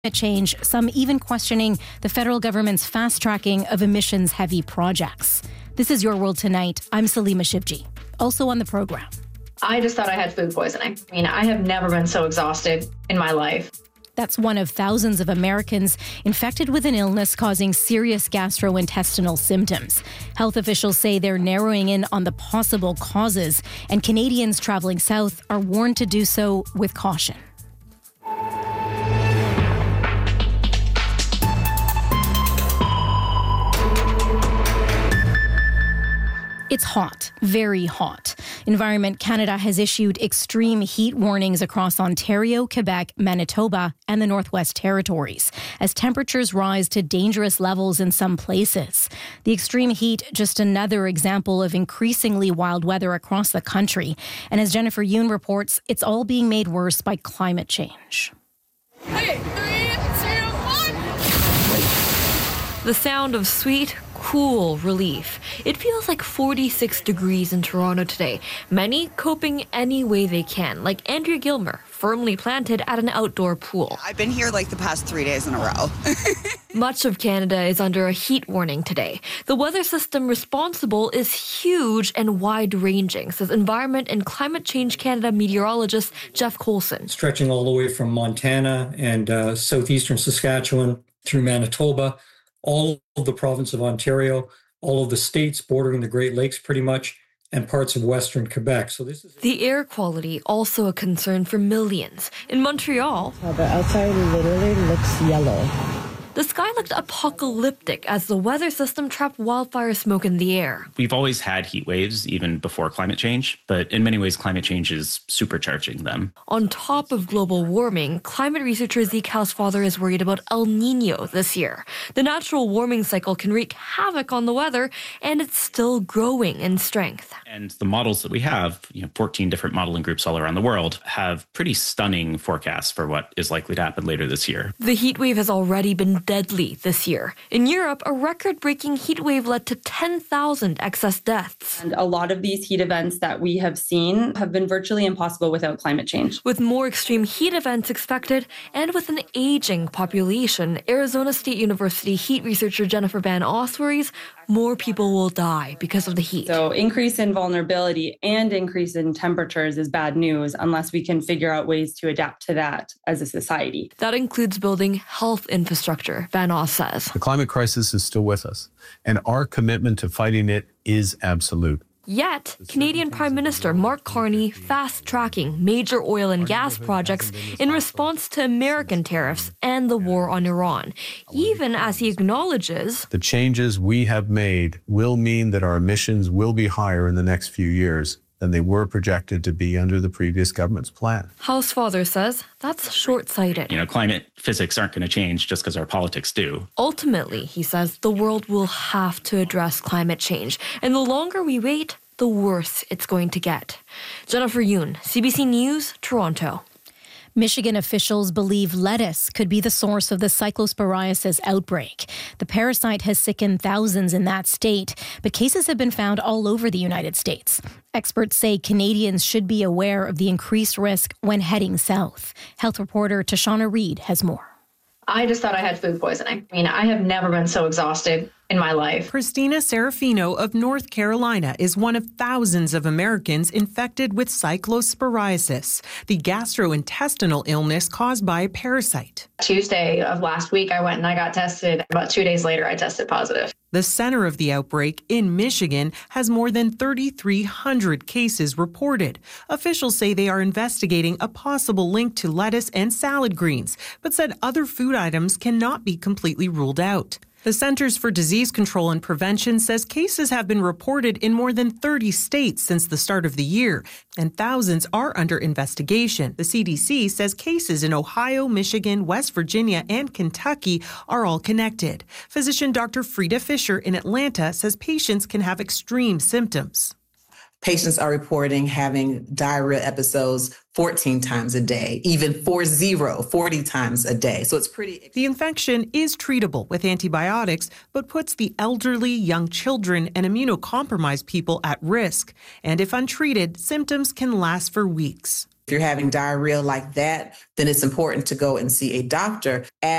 change, some even questioning the federal government's fast-tracking of emissions-heavy projects. This is Your World Tonight. I'm Salima Shivji. Also on the program. I just thought I had food poisoning. I have never been so exhausted in my life. That's one of thousands of Americans infected with an illness causing serious gastrointestinal symptoms. Health officials say they're narrowing in on the possible causes, and Canadians traveling south are warned to do so with caution. It's hot, very hot. Environment Canada has issued extreme heat warnings across Ontario, Quebec, Manitoba, and the Northwest Territories as temperatures rise to dangerous levels in some places. The extreme heat, just another example of increasingly wild weather across the country. And as Jennifer Yoon reports, it's all being made worse by climate change. Okay, 3, 2, 1. The sound of sweet, cool relief. It feels like 46 degrees in Toronto today. Many coping any way they can, like Andrea Gilmer, firmly planted at an outdoor pool. I've been here like the past 3 days in a row. Much of Canada is under a heat warning today. The weather system responsible is huge and wide-ranging, says Environment and Climate Change Canada meteorologist Jeff Coulson. Stretching all the way from Montana and southeastern Saskatchewan through Manitoba, all of the province of Ontario, all of the states bordering the Great Lakes pretty much, and parts of western Quebec. So this is the air quality also a concern for millions. In Montreal, the outside literally looks yellow. The sky looked apocalyptic as the weather system trapped wildfire smoke in the air. We've always had heat waves, even before climate change, but in many ways, climate change is supercharging them. On top of global warming, climate researcher Zeke Housefather is worried about El Nino this year. The natural warming cycle can wreak havoc on the weather, and it's still growing in strength. And the models that we have, 14 different modeling groups all around the world, have pretty stunning forecasts for what is likely to happen later this year. The heat wave has already been deadly this year. In Europe, a record-breaking heat wave led to 10,000 excess deaths. And a lot of these heat events that we have seen have been virtually impossible without climate change. With more extreme heat events expected, and with an aging population, Arizona State University heat researcher Jennifer Van Os worries more people will die because of the heat. So increase in vulnerability and increase in temperatures is bad news unless we can figure out ways to adapt to that as a society. That includes building health infrastructure, Van Os says. The climate crisis is still with us, and our commitment to fighting it is absolute. Yet, Canadian Prime Minister Mark Carney fast-tracking major oil and gas projects in response to American tariffs and the war on Iran, even as he acknowledges the changes we have made will mean that our emissions will be higher in the next few years than they were projected to be under the previous government's plan. Housefather says that's short-sighted. Climate physics aren't going to change just because our politics do. Ultimately, he says, the world will have to address climate change. And the longer we wait, the worse it's going to get. Jennifer Yoon, CBC News, Toronto. Michigan officials believe lettuce could be the source of the cyclosporiasis outbreak. The parasite has sickened thousands in that state, but cases have been found all over the United States. Experts say Canadians should be aware of the increased risk when heading south. Health reporter Tashana Reid has more. I just thought I had food poisoning. I have never been so exhausted in my life. Christina Serafino of North Carolina is one of thousands of Americans infected with cyclosporiasis, the gastrointestinal illness caused by a parasite. Tuesday of last week, I went and I got tested. About 2 days later, I tested positive. The center of the outbreak in Michigan has more than 3,300 cases reported. Officials say they are investigating a possible link to lettuce and salad greens, but said other food items cannot be completely ruled out. The Centers for Disease Control and Prevention says cases have been reported in more than 30 states since the start of the year, and thousands are under investigation. The CDC says cases in Ohio, Michigan, West Virginia, and Kentucky are all connected. Physician Dr. Frida Fisher in Atlanta says patients can have extreme symptoms. Patients are reporting having diarrhea episodes 14 times a day, even 40 times a day. So it's pretty. The infection is treatable with antibiotics, but puts the elderly, young children, and immunocompromised people at risk. And if untreated, symptoms can last for weeks. If you're having diarrhea like that, then it's important to go and see a doctor.